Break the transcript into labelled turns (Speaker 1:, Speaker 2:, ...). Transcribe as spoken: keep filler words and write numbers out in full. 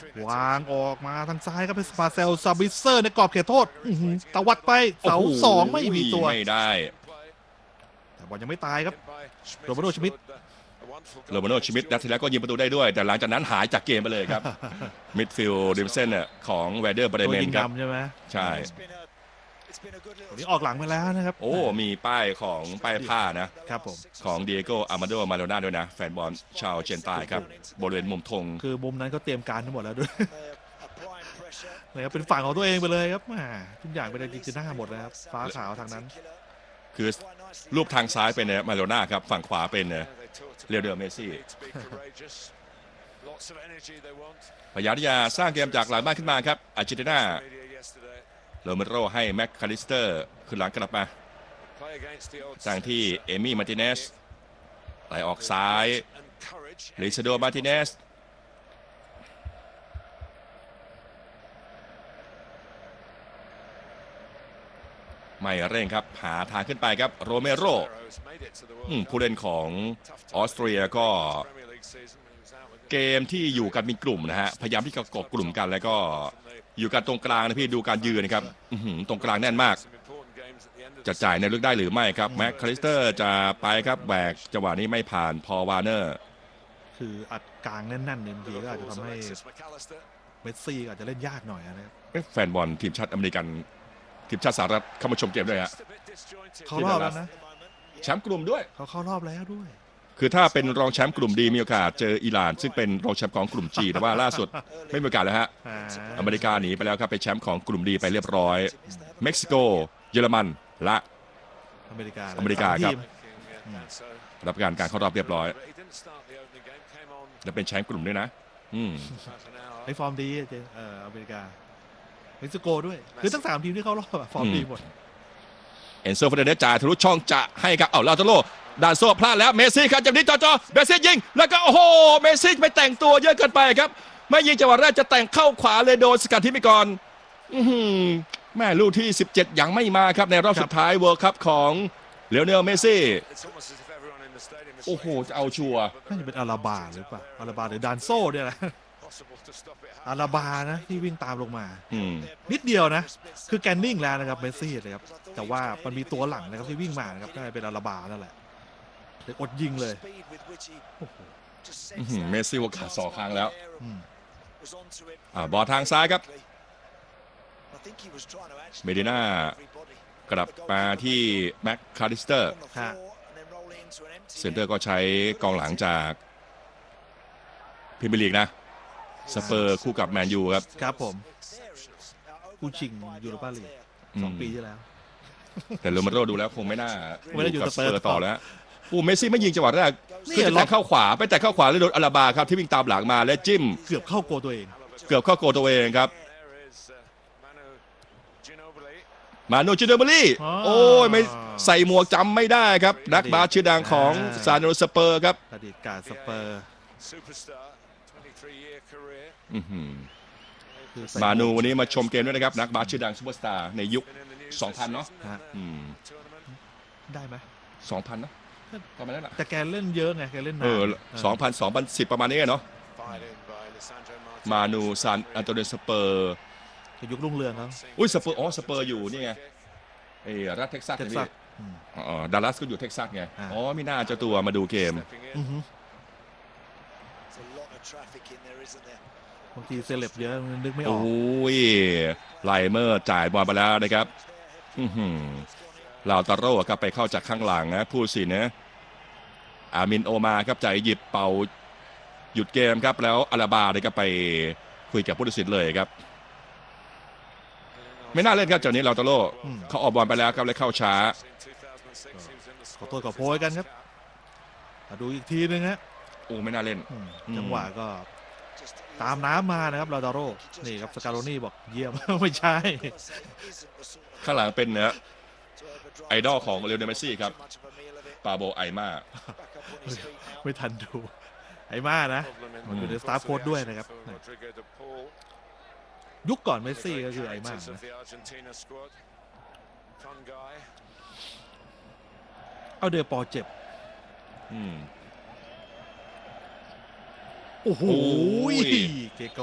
Speaker 1: วางออกมาทางซ้ายครับเป็นสปาเซลซาบิเซอร์ในกรอบเขตโทษตวัดไปเสาสองไม่มีตัว
Speaker 2: ไม่ได้
Speaker 1: แต่บอลยังไม่ตายครับโรเบโรชมิด
Speaker 2: โรมาโนชิมิดนัดที่แล้วก็ยิงประตูได้ด้วยแต่หลังจากนั้นหายจากเกมไปเลยครับมิดฟิลด์ดิมเซนเนี่ยของแวเดอร์บรเมนครับ
Speaker 1: ใช่ไหม
Speaker 2: ใช่
Speaker 1: วันนี้ออกหลังไปแล้วนะครับ
Speaker 2: โอ้มีป้ายของป้ายผ้านะครับ
Speaker 1: ผม
Speaker 2: ของเดียโกอามาโดมาโดน่าด้วยนะแฟนบอลชาวเจนใต้ครับบริเวณมุมธง
Speaker 1: คือมุมนั้นเขาเตรียมการทั้งหมดแล้วด้วยนะครับเป็นฝั่งของตัวเองไปเลยครับทุกอย่างเป็นอาร์เจนตินาหมดแล้วครับฟ้าขาวทางนั้น
Speaker 2: คือรูปทางซ้ายเป็นมาโดน่าครับฝั่งขวาเป็นเรียวเดอร์เมซี่พยายามที่จะสร้างเกมจากหลังบ้านขึ้นมาครับอาร์เจนตินาโรเมโรให้แม็กคาลิสเตอร์ขึ้นหลังกลับมาสร้างที่เอมี่มาร์ติเนสไหลออกซ้ายลิซาโดมาร์ติเนสไม่เร่งครับหาทางขึ้นไปครับโรเมโรผู้เล่นของออสเตรียก็เกมที่อยู่กันเป็นกลุ่มนะฮะพยายามที่จะเกาะกลุ่มกันแล้วก็อยู่กันตรงกลางนะพี่ดูการยืนนะครับตรงกลางแน่นมากจะจ่ายในลึกได้หรือไม่ครับแม็กคาลิสเตอร์จะไปครับแบกจังหวะนี้ไม่ผ่านพอวาร์เนอร์
Speaker 1: คืออัดกลางแน่นๆเนี่ยบางทีก็อาจจะทำให้เมสซี่อาจจะเล่นยากหน่อยนะครับ
Speaker 2: แฟนบอลทีมชาติอเมริกันทีมชาติสหรัฐเข้ามาชมเกมด้วยฮะ
Speaker 1: เขารอบแล้วนะ
Speaker 2: แชมป์กลุ่มด้วย
Speaker 1: เขาเข้ารอบแล้วด้วย
Speaker 2: คือถ้าเป็นรองแชมป์กลุ่มดีมีโอกาสเจออิหร่านซึ่งเป็นรองแชมป์ของกลุ่มจีแต่ว่าล่าสุดไม่มีโอกาสแล้วฮะอเมริกาหนีไปแล้วครับเป็นแชมป์ของกลุ่มดีไปเรียบร้อยเม็กซิโกเยอรมันและ
Speaker 1: อเมริกา
Speaker 2: อเมริกาครับรับการการเข้ารอบเรียบร้อยและเป็นแชมป์กลุ่มด้วยนะ
Speaker 1: ในฟอร์มดีเอออเมริกาเม็กซิโกด้วยคือทั้งสามทีมที่เข้ารอบฟอร์มดีหมด
Speaker 2: เอนโซ เฟอร์นันเดสจ่ายทะลุช่องจะให้กับเอาลาโตโลดานโซ่พลาดแล้วเมซี่ครับจากนี้จ่อๆเมซี่ยิงแล้วก็โอ้โหเมซี่ไปแต่งตัวเยอะเกินไปครับไม่ยิงจังหวะแรกจะแต่งเข้าขวาเลยโดนสกัดที่ไปก่อนแม่ลูกที่สิบเจ็ดยังไม่มาครับในรอบสุดท้ายเวิลด์คัพของเลโอเนลเมซี่โอ้โหจะเอาชัวร์
Speaker 1: น่าจะเป็นอาราบาหรือเปล่าอาราบาหรือดานโซ่เนี่ยแหละอาราบานะที่วิ่งตามลงมานิดเดียวนะคือแกนนิ่งแล้วนะครับเมซี่เลยครับแต่ว่ามันมีตัวหลังนะครับที่วิ่งมานะครับน่าจะเป็นอาราบานั่นแหละเด็กอดยิงเลย
Speaker 2: เมซี่วขาสองครั้งแล้วบอลทางซ้ายครับเมดิน่ากลับมาที่แม็กคาลิสเตอร์เซนเตอร์ก็ใช้กองหลังจากพรีเมียร์ลีกนะสเปอร์คู่กับแมนยูครับ
Speaker 1: ครับผมคู่ชิงยูโรปาลีกสองปีที่แล้ว
Speaker 2: แต่โรเมโรดูแล้วคงไม่น่าอยู่กับสเปอร์ต่อแล้วปูเมซี่ไม่ยิงจังหวะแรกคือจะแต่เข้าขวาไปแต่เข้าขวาแล้วโดนอาราบาครับที่วิ่งตามหลังมาและจิ้ม
Speaker 1: เกือบเข้าโกตัวเอง
Speaker 2: เกือบเข้าโกตัวเองครับมาโนจิโนเบลี่โอ้ยไม่ใส่หมวกจำไม่ได้ครับนักบาสชื่อดังของซานโนสเปอร์ครับ
Speaker 1: อดีตการสเปอร์
Speaker 2: มานูวันนี้มาชมเกมด้วยนะครับนักบาสชื่อดังซูเปอร์สตาร์ในยุคสองพันเนาะ
Speaker 1: ได้ไหม
Speaker 2: สองพันเนาะประมาณนั้นแหละ
Speaker 1: แต่แกเล่นเยอะไงแกเล่นนาน
Speaker 2: เออสองพันสองพันสิบประมาณนี้เนาะมานูซานอันโตเนสเปอร์
Speaker 1: ยุครุ่งเรืองครับ
Speaker 2: อุ้ยสเปอร์อ๋อสเปอร์อยู่นี่ไงไอ้รัฐเท็กซัสนี่อ๋อดัลลัสก็อยู่เท็กซัสไงอ๋อไม่น่าจะตัวมาดูเกม
Speaker 1: บางทีเซเลบเยอะนึกไม่ออก
Speaker 2: โอ้ยไลเมอร์จ่ายบอลไปแล้วนะครับลาวตาโร่ครับไปเข้าจากข้างหลังนะผู้สินนะอามินโอมาครับจ่ายหยิบเป่าหยุดเกมครับแล้วอาราบาเลยก็ไปคุยกับผู้ตัดสินเลยครับไม่น่าเล่นครับจากนี้ลาวตาโร่เขาออกบอลไปแล้วครับเลยเข้าช้า
Speaker 1: ขอโทษกับโพยกันครับดูอีกทีนึงฮะ
Speaker 2: โอ้ไม่น่าเล่น
Speaker 1: จังหวะก็ตามน้ำมานะครับลาวตาโร่นี่ครับสกาโรนี่บอกเยี่ยมไม่ใช่
Speaker 2: ข้างหลังเป็นเนื้อไอดอลของเลโอเนลเมสซี่ครับปาโบไอมา
Speaker 1: ไม่ทันดูไอมานะมันอยู่ในสตาร์โค้ดด้วยนะครับยุคก่อนเมสซี่ก็คือไอมาเอาเดอปอเจ็บโอ้โหเก